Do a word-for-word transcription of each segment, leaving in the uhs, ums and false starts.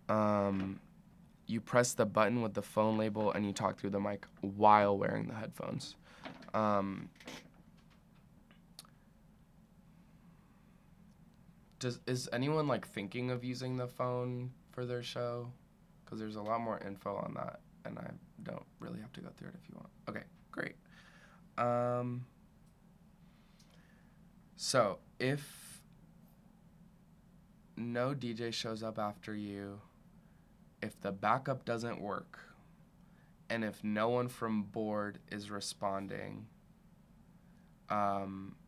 Um, you press the button with the phone label and you talk through the mic while wearing the headphones. Um, does is anyone like thinking of using the phone for their show? Because there's a lot more info on that, and I don't really have to go through it if you want. Okay, great. Um, so if no D J shows up after you, if the backup doesn't work, and if no one from board is responding, um,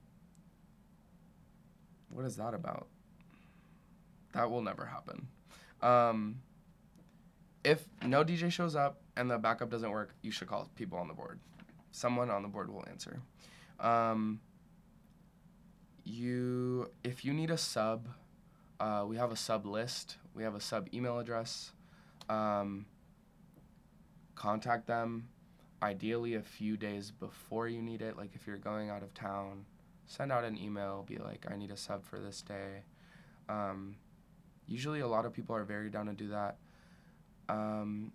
what is that about? That will never happen. Um, if no D J shows up and the backup doesn't work, you should call people on the board. Someone on the board will answer. Um, you, if you need a sub, uh, we have a sub list. We have a sub email address. Um, contact them, ideally a few days before you need it. Like if you're going out of town, send out an email, be like, I need a sub for this day. Um, usually a lot of people are very down to do that. Um,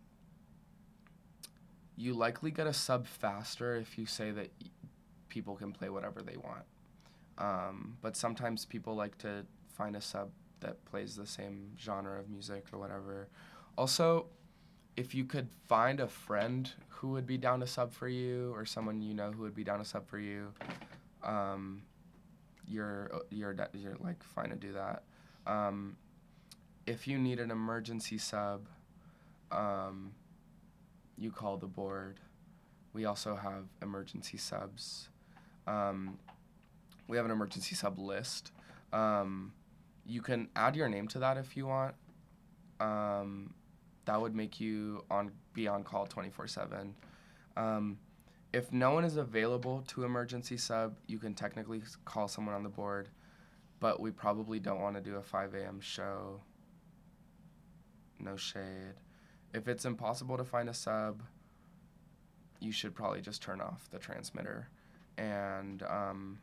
you likely get a sub faster if you say that people can play whatever they want. Um, but sometimes people like to find a sub that plays the same genre of music or whatever. Also, if you could find a friend who would be down to sub for you or someone you know who would be down to sub for you, um, you're, you're, you're like fine to do that. Um, if you need an emergency sub, um, you call the board. We also have emergency subs. Um, we have an emergency sub list. Um, you can add your name to that if you want. Um, that would make you on be on call twenty-four seven. Um, if no one is available to emergency sub, you can technically call someone on the board, but we probably don't want to do a five a.m. show. No shade. If it's impossible to find a sub, you should probably just turn off the transmitter. And um,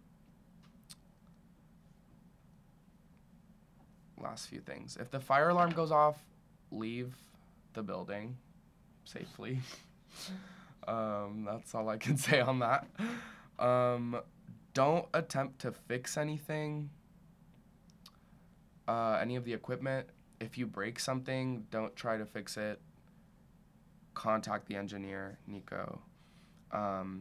last few things. If the fire alarm goes off, leave the building safely. um, that's all I can say on that. Um, don't attempt to fix anything, uh, any of the equipment. If you break something, don't try to fix it. Contact the engineer, Nico. Um,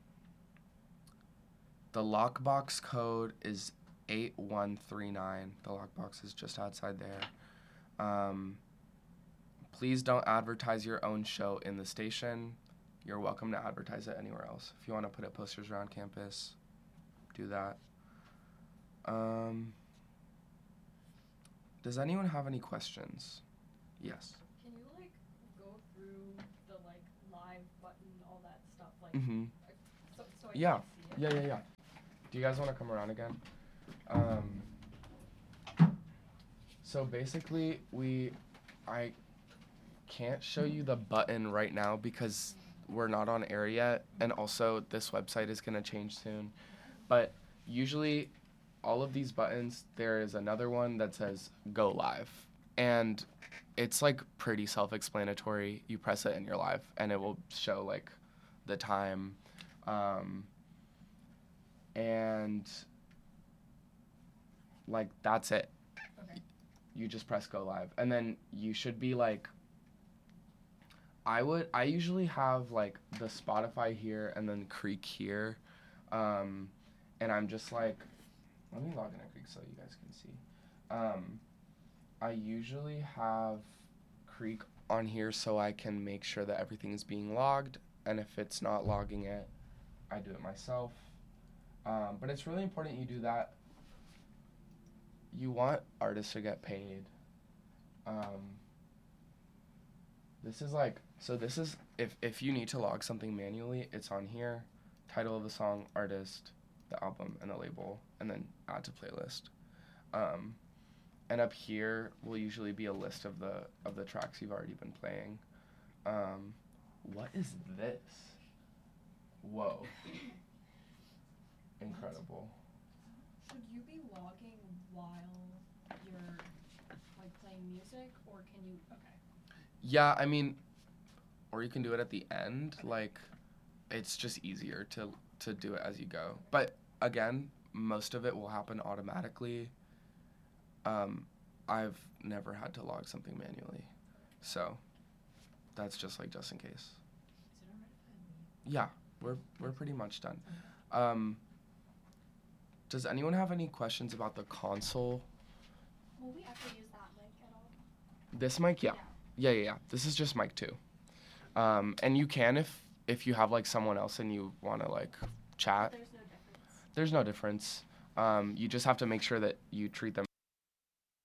the lockbox code is eight one three nine. The lockbox is just outside there. Um, please don't advertise your own show in the station. You're welcome to advertise it anywhere else. If you want to put up posters around campus, do that. Um, does anyone have any questions? Yes. Can you like go through the like live button, all that stuff, like Mm-hmm. so, so I Yeah. can see it? Yeah, yeah, yeah. Do you guys want to come around again? Um, so basically, we, I can't show you the button right now because we're not on air yet, and also this website is going to change soon. But usually, all of these buttons, there is another one that says Go Live. And it's like pretty self-explanatory. You press it and you're live, and it will show like the time. Um, and like that's it. Okay. You just press Go Live. And then you should be like, I would, I usually have like the Spotify here and then Creek here. Um, and I'm just like, let me log in at Creek so you guys can see. Um, I usually have Creek on here so I can make sure that everything is being logged. And if it's not logging it, I do it myself. Um, but it's really important you do that. You want artists to get paid. Um, this is like, so this is, if, if you need to log something manually, it's on here. Title of the song, artist, the album, and the label, and then add to playlist. Um, and up here will usually be a list of the of the tracks you've already been playing. Um, what is this? Whoa. Incredible. Should you be logging while you're like playing playing music, or can you? Okay. Yeah, I mean, or you can do it at the end. Like, it's just easier to to do it as you go. But again, most of it will happen automatically. Um, I've never had to log something manually, so that's just like just in case. Is it alright if I leave? Yeah, we're we're pretty much done. Um, does anyone have any questions about the console? Will we ever use that mic at all? This mic, yeah. Yeah, yeah, yeah. This is just mic two. Um, and you can if if you have like someone else and you want to like chat. There's no difference. There's no difference. Um, you just have to make sure that you treat them